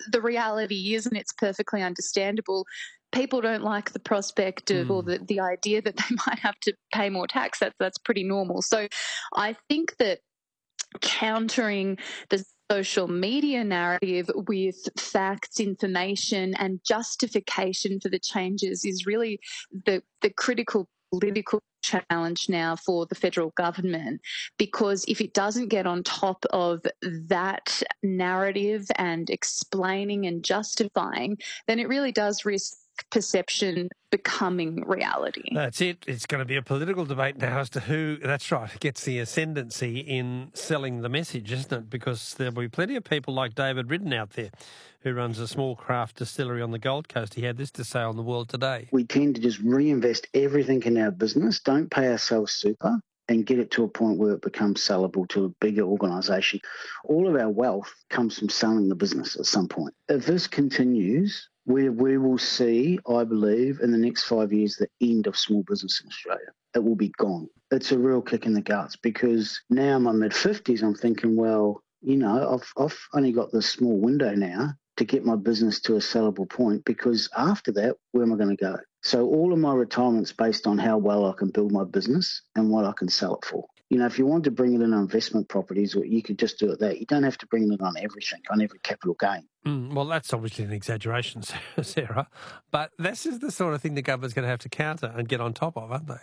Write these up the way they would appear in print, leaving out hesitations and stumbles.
the reality is, and it's perfectly understandable, people don't like the prospect of or the idea that they might have to pay more tax. That's pretty normal. So I think that countering the social media narrative with facts, information, and justification for the changes is really the critical political challenge now for the federal government, because if it doesn't get on top of that narrative and explaining and justifying, then it really does risk perception becoming reality. That's it. It's going to be a political debate now as to who, that's right, gets the ascendancy in selling the message, isn't it? Because there'll be plenty of people like David Ridden out there who runs a small craft distillery on the Gold Coast. He had this to say on The World Today. We tend to just reinvest everything in our business, don't pay ourselves super, and get it to a point where it becomes sellable to a bigger organisation. All of our wealth comes from selling the business at some point. If this continues, we will see, I believe, in the next 5 years, the end of small business in Australia. It will be gone. It's a real kick in the guts, because now in my mid-50s, I'm thinking, well, you know, I've only got this small window now to get my business to a sellable point, because after that, where am I going to go? So all of my retirement's based on how well I can build my business and what I can sell it for. You know, if you want to bring it in on investment properties, or you could just do it there. You don't have to bring it on everything, on every capital gain. Well, that's obviously an exaggeration, Sarah, but this is the sort of thing the government's going to have to counter and get on top of, aren't they?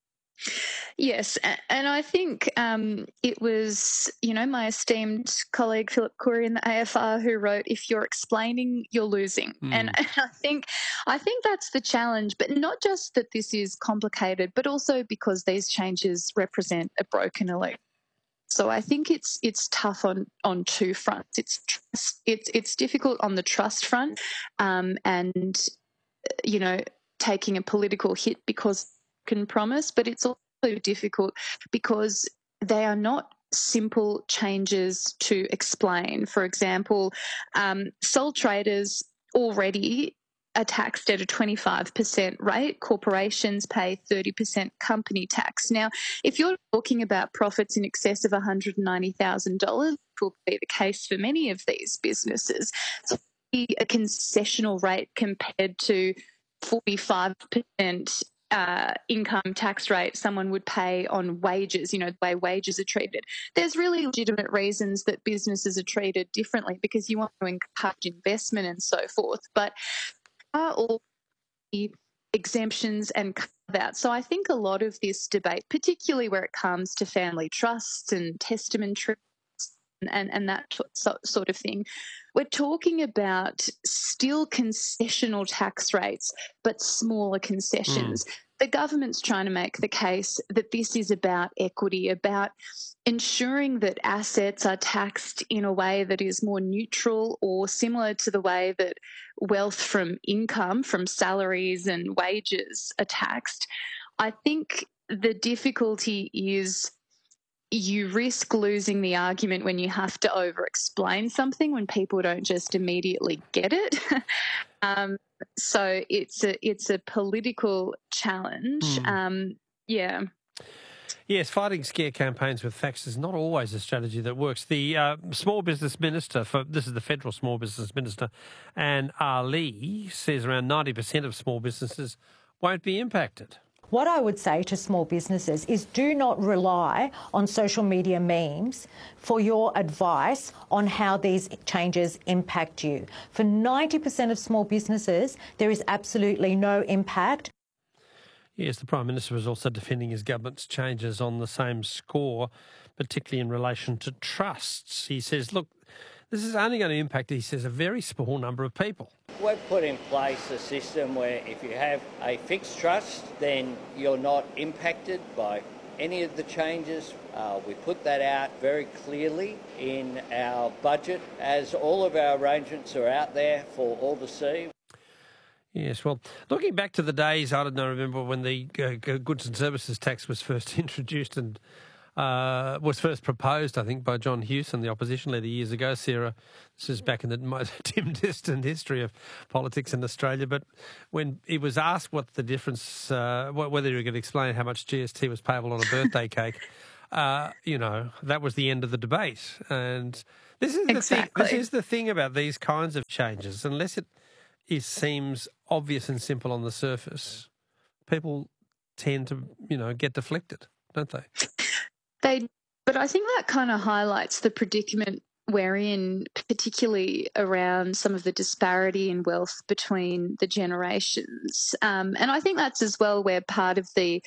Yes, and I think it was, you know, my esteemed colleague Philip Khoury in the AFR who wrote, "If you're explaining, you're losing." And I think that's the challenge, but not just that this is complicated, but also because these changes represent a broken election. So I think it's tough on two fronts. It's difficult on the trust front, and you know, taking a political hit because can promise, but it's also difficult because they are not simple changes to explain. For example, sole traders already are taxed at a 25% rate. Corporations pay 30% company tax. Now, if you're talking about profits in excess of $190,000, which will be the case for many of these businesses, it's a concessional rate compared to 45% income tax rate someone would pay on wages, you know, the way wages are treated. There's really legitimate reasons that businesses are treated differently because you want to encourage investment and so forth. But are all the exemptions and carve-outs? So I think a lot of this debate, particularly where it comes to family trusts and testamentary and that sort of thing, we're talking about still concessional tax rates, but smaller concessions. The government's trying to make the case that this is about equity, about ensuring that assets are taxed in a way that is more neutral or similar to the way that wealth from income, from salaries and wages are taxed. I think the difficulty is you risk losing the argument when you have to over-explain something, when people don't just immediately get it. So it's a political challenge. Yeah. Yes, fighting scare campaigns with facts is not always a strategy that works. The small business minister, this is the federal small business minister, Anne Ali, says around 90% of small businesses won't be impacted. What I would say to small businesses is do not rely on social media memes for your advice on how these changes impact you. For 90% of small businesses, there is absolutely no impact. Yes, the Prime Minister was also defending his government's changes on the same score, particularly in relation to trusts. He says, look, this is only going to impact, he says, a very small number of people. We've put in place a system where if you have a fixed trust, then you're not impacted by any of the changes. We put that out very clearly in our budget, as all of our arrangements are out there for all to see. Yes, well, looking back to the days, I don't know, remember when the goods and services tax was first introduced and was first proposed, I think, by John Hewson, the opposition leader, years ago. Sarah, this is back in the dim, distant history of politics in Australia. But when he was asked what the difference, whether he could explain how much GST was payable on a birthday cake, you know, that was the end of the debate. And This is the Exactly. thing. This is the thing about these kinds of changes. Unless it seems obvious and simple on the surface, people tend to, get deflected, don't they? But I think that kind of highlights the predicament we're in, particularly around some of the disparity in wealth between the generations. And I think that's as well where part of the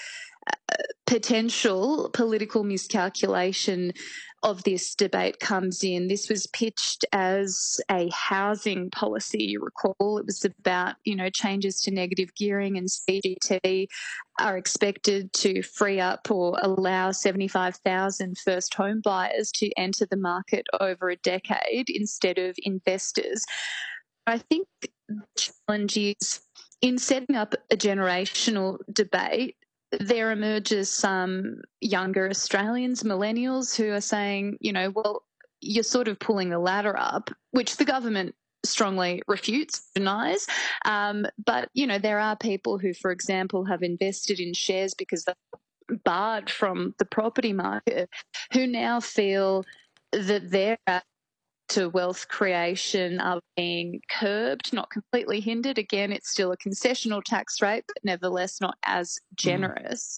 potential political miscalculation of this debate comes in. This was pitched as a housing policy, you recall. It was about, changes to negative gearing, and CGT are expected to free up or allow 75,000 first home buyers to enter the market over a decade instead of investors. I think the challenge is in setting up a generational debate, there emerges some younger Australians, millennials, who are saying, well, you're sort of pulling the ladder up, which the government strongly refutes, denies. But, there are people who, for example, have invested in shares because they're barred from the property market, who now feel that their to wealth creation are being curbed, not completely hindered. Again, it's still a concessional tax rate, but nevertheless not as generous.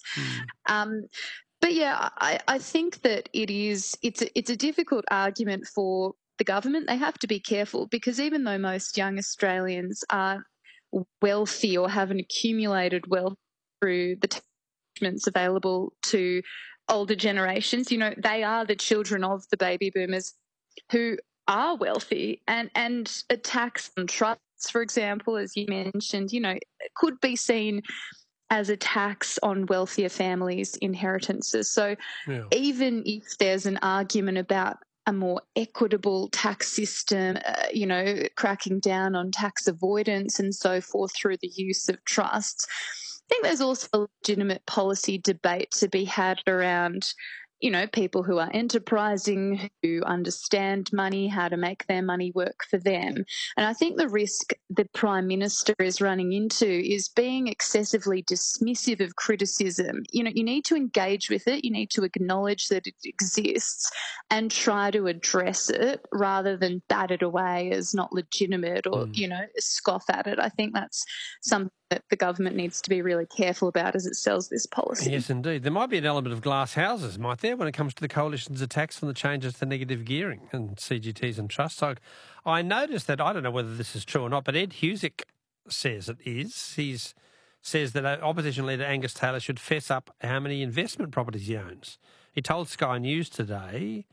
But yeah, I think that it's a difficult argument for the government. They have to be careful, because even though most young Australians are wealthy or have an accumulated wealth through the attachments available to older generations, they are the children of the baby boomers who are wealthy, and a tax on trusts, for example, as you mentioned, could be seen as a tax on wealthier families' inheritances. So even if there's an argument about a more equitable tax system, cracking down on tax avoidance and so forth through the use of trusts, I think there's also a legitimate policy debate to be had around people who are enterprising, who understand money, how to make their money work for them. And I think the risk the Prime Minister is running into is being excessively dismissive of criticism. You need to engage with it, you need to acknowledge that it exists and try to address it rather than bat it away as not legitimate or, scoff at it. I think that's something that the government needs to be really careful about as it sells this policy. Yes, indeed. There might be an element of glass houses, might there, when it comes to the coalition's attacks on the changes to negative gearing and CGTs and trusts. So I noticed that, I don't know whether this is true or not, but Ed Husic says it is. He says that opposition leader Angus Taylor should fess up how many investment properties he owns. He told Sky News today,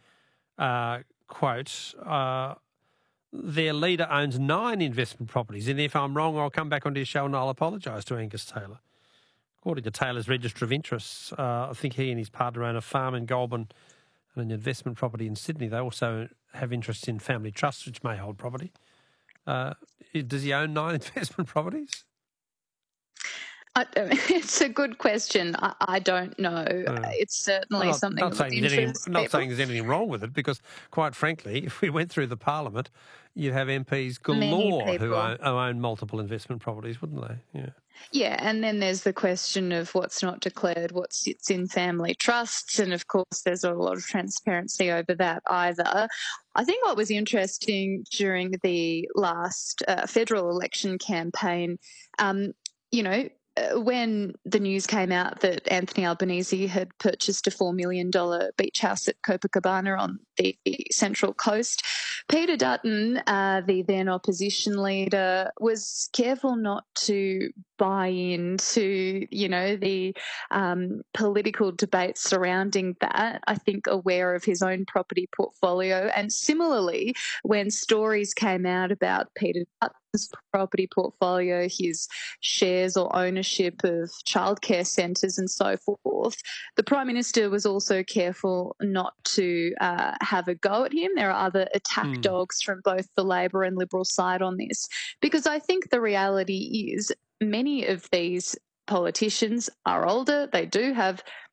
quote, their leader owns 9 investment properties, and if I'm wrong, I'll come back onto your show and I'll apologise to Angus Taylor. According to Taylor's Register of Interests, I think he and his partner own a farm in Goulburn and an investment property in Sydney. They also have interests in family trusts, which may hold property. Does he own 9 investment properties? It's a good question. I don't know. It's certainly something that interests people. Not saying there's anything wrong with it, because, quite frankly, if we went through the Parliament, you'd have MPs galore who own multiple investment properties, wouldn't they? Yeah. Yeah, and then there's the question of what's not declared, what sits in family trusts, and of course there's not a lot of transparency over that either. I think what was interesting during the last federal election campaign, when the news came out that Anthony Albanese had purchased a $4 million beach house at Copacabana on the Central Coast, Peter Dutton, the then opposition leader, was careful not to buy into, the political debate surrounding that. I think aware of his own property portfolio. And similarly, when stories came out about Peter Dutton's property portfolio, his shares or ownership of childcare centres and so forth, the Prime Minister was also careful not to have a go at him. There are other attack dogs from both the Labor and Liberal side on this, because I think the reality is many of these politicians are older. They do have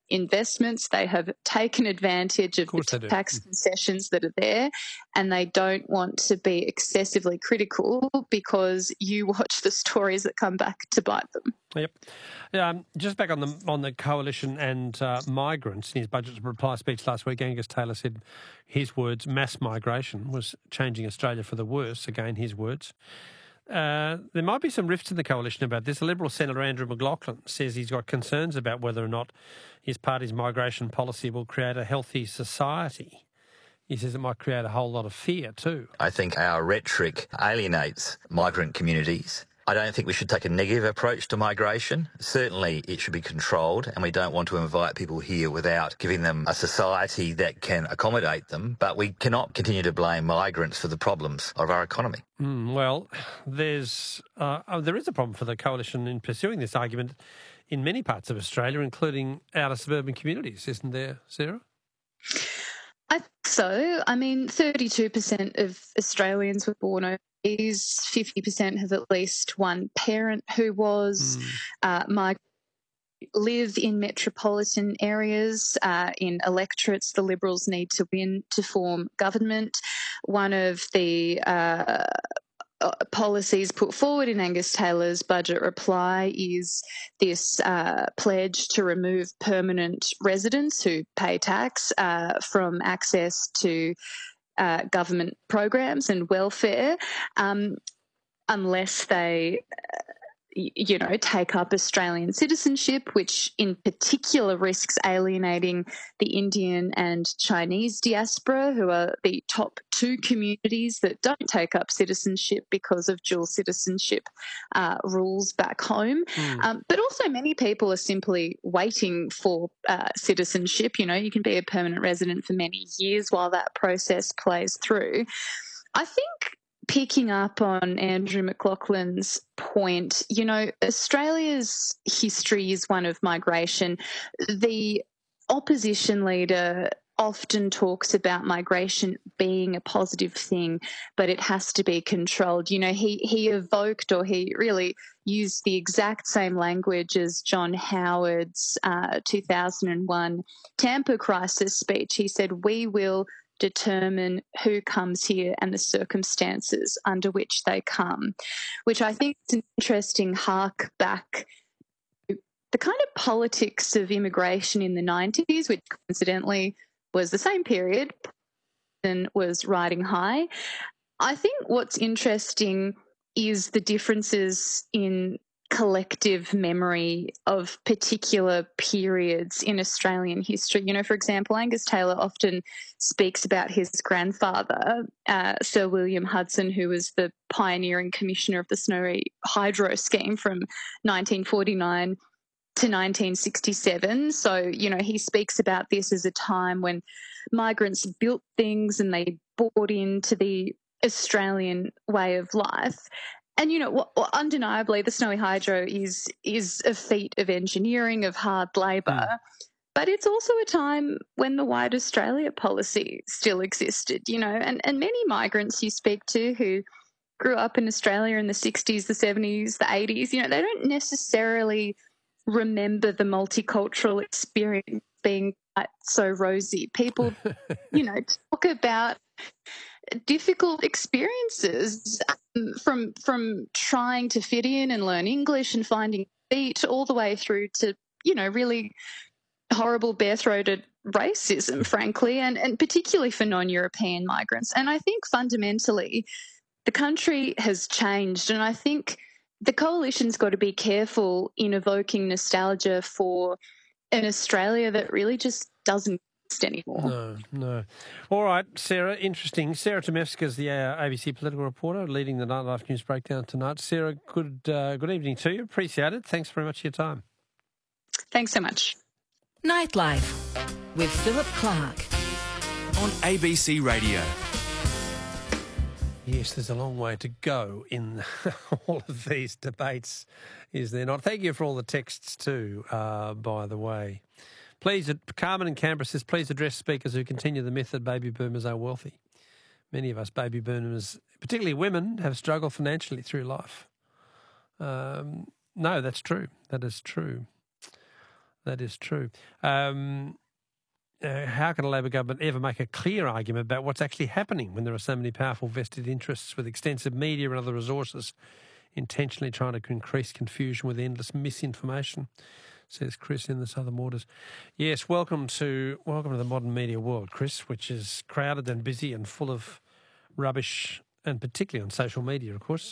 investments. They have taken advantage of the tax concessions that are there, and they don't want to be excessively critical because you watch the stories that come back to bite them. Yep. Just back on the coalition and migrants, in his budget reply speech last week, Angus Taylor said his words, mass migration was changing Australia for the worse, again his words. There might be some rifts in the coalition about this. The Liberal Senator Andrew McLaughlin says he's got concerns about whether or not his party's migration policy will create a healthy society. He says it might create a whole lot of fear too. I think our rhetoric alienates migrant communities. I don't think we should take a negative approach to migration. Certainly it should be controlled, and we don't want to invite people here without giving them a society that can accommodate them. But we cannot continue to blame migrants for the problems of our economy. Well, there is a problem for the coalition in pursuing this argument in many parts of Australia, including outer suburban communities, isn't there, Sarah? I think so. I mean, 32% of Australians were born overseas. 50% have at least one parent who was live in metropolitan areas, in electorates the Liberals need to win to form government. One of the policies put forward in Angus Taylor's budget reply is this pledge to remove permanent residents who pay tax from access to government programs and welfare unless they take up Australian citizenship, which in particular risks alienating the Indian and Chinese diaspora, who are the top two communities that don't take up citizenship because of dual citizenship rules back home. But also many people are simply waiting for citizenship. You can be a permanent resident for many years while that process plays through. I think, picking up on Andrew McLaughlin's point, Australia's history is one of migration. The opposition leader often talks about migration being a positive thing, but it has to be controlled. He evoked, or he really used the exact same language as John Howard's 2001 Tampa crisis speech. He said, "We will determine who comes here and the circumstances under which they come," which I think is an interesting hark back to the kind of politics of immigration in the 90s, which coincidentally was the same period and was riding high. I think what's interesting is the differences in collective memory of particular periods in Australian history. For example, Angus Taylor often speaks about his grandfather, Sir William Hudson, who was the pioneering commissioner of the Snowy Hydro scheme from 1949 to 1967. So, he speaks about this as a time when migrants built things and they bought into the Australian way of life. And, undeniably, the Snowy Hydro is a feat of engineering, of hard labour, but it's also a time when the White Australia policy still existed, and many migrants you speak to who grew up in Australia in the 60s, the 70s, the 80s, they don't necessarily remember the multicultural experience being quite so rosy. People, talk about difficult experiences from trying to fit in and learn English and finding feet all the way through to, really horrible bare-throated racism, frankly, and particularly for non-European migrants. And I think fundamentally the country has changed, and I think the coalition's got to be careful in evoking nostalgia for an Australia that really just doesn't exist anymore. No. All right, Sarah, interesting. Sarah Tomevska is the ABC political reporter leading the Nightlife News Breakdown tonight. Sarah, good evening to you. Appreciate it. Thanks very much for your time. Thanks so much. Nightlife with Philip Clark on ABC Radio. Yes, there's a long way to go in all of these debates, is there not? Thank you for all the texts too, by the way. Please, Carmen in Canberra says, please address speakers who continue the myth that baby boomers are wealthy. Many of us baby boomers, particularly women, have struggled financially through life. No, that's true. That is true. That is true. How can a Labor government ever make a clear argument about what's actually happening when there are so many powerful vested interests with extensive media and other resources intentionally trying to increase confusion with endless misinformation, says Chris in the Southern Waters. Yes, welcome to the modern media world, Chris, which is crowded and busy and full of rubbish, and particularly on social media, of course.